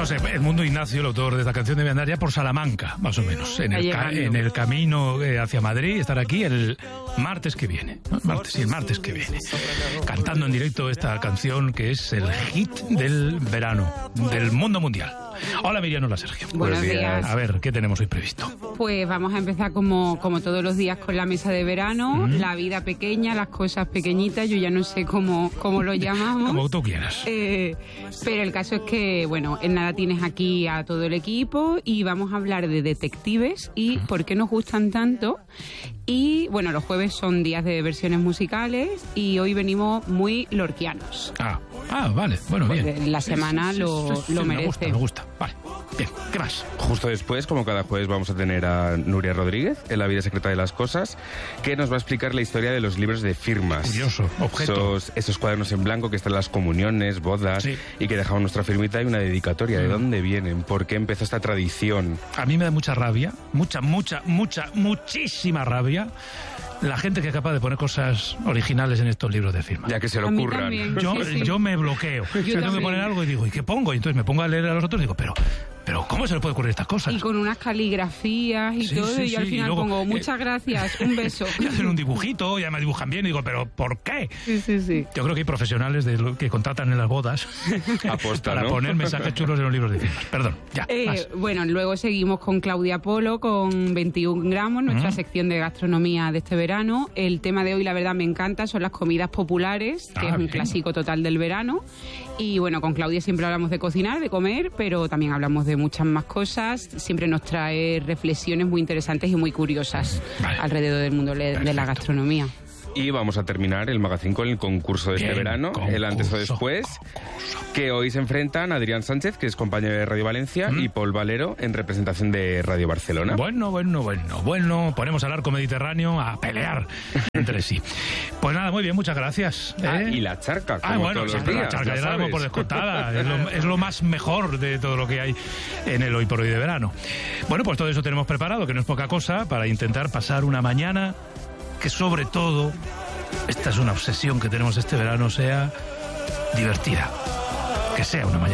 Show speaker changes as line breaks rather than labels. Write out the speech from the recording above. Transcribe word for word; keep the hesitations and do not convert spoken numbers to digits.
No sé, Edmundo Ignacio, el autor de esta canción, debe andar ya por Salamanca, más o menos, en el, ca en el camino hacia Madrid, estar aquí el martes que viene, ¿no? El martes, sí, el martes que viene, cantando en directo esta canción que es el hit del verano, del mundo mundial. Hola Miriam, hola Sergio.
Buenos días.
A ver, ¿qué tenemos hoy previsto?
Pues vamos a empezar como, como todos los días con la mesa de verano, mm. la vida pequeña, las cosas pequeñitas, yo ya no sé cómo, cómo lo llamamos.
Como tú quieras.
Eh, pero el caso es que, bueno, en nada tienes aquí a todo el equipo y vamos a hablar de detectives y mm. por qué nos gustan tanto. Y, bueno, los jueves son días de versiones musicales y hoy venimos muy lorquianos.
Ah, ah vale, bueno, bien.
Porque la semana sí, sí, lo, sí, sí, lo
sí,
merece.
Me gusta, me gusta. Vale, bien, ¿qué más?
Justo después, como cada jueves, vamos a tener a Nuria Rodríguez, en La vida secreta de las cosas, que nos va a explicar la historia de los libros de firmas.
Curioso, objeto.
Esos, esos cuadernos en blanco que están en las comuniones, bodas, sí. y que dejamos nuestra firmita y una dedicatoria. Mm. ¿De dónde vienen? ¿Por qué empezó esta tradición?
A mí me da mucha rabia, mucha, mucha, mucha, muchísima rabia la gente que es capaz de poner cosas originales en estos libros de firma.
Ya que se lo ocurran.
Yo,
sí, sí.
yo me bloqueo. Yo, yo tengo que poner algo y digo, ¿y qué pongo? Y entonces me pongo a leer a los otros y digo, pero... Pero ¿cómo se le puede ocurrir estas cosas?
Y con unas caligrafías y sí, todo, sí, y yo al final y luego, pongo, muchas eh, gracias, un beso.
Y hacen un dibujito, ya me dibujan bien, y digo, ¿pero por qué?
Sí, sí, sí.
Yo creo que hay profesionales de lo que contratan en las bodas
Aposta,
para
¿no?
poner mensajes chulos en los libros de firmas. Perdón, ya,
eh, Bueno, luego seguimos con Claudia Polo, con veintiún gramos, nuestra mm. sección de gastronomía de este verano. El tema de hoy, la verdad, me encanta, son las comidas populares, que ah, es un bien. clásico total del verano. Y bueno, con Claudia siempre hablamos de cocinar, de comer, pero también hablamos de muchas más cosas. Siempre nos trae reflexiones muy interesantes y muy curiosas vale. alrededor del mundo de Perfecto. la gastronomía.
Y vamos a terminar el magazine con el concurso de este
Bien,
verano,
concurso,
el antes o después,
concurso.
que hoy se enfrentan Adrián Sánchez, que es compañero de Radio Valencia, ¿Mm? y Paul Valero, en representación de Radio Barcelona.
Bueno, bueno, bueno, bueno, ponemos al arco mediterráneo a pelear entre sí. Pues nada, muy bien, muchas gracias. ¿eh?
Ah, y la charca, como
ah, bueno,
todos los
días, la charca ya la damos por descontada, es lo, es lo más mejor de todo lo que hay en el hoy por hoy de verano. Bueno, pues todo eso tenemos preparado, que no es poca cosa, para intentar pasar una mañana que sobre todo, esta es una obsesión que tenemos este verano, sea divertida. Que sea una mañana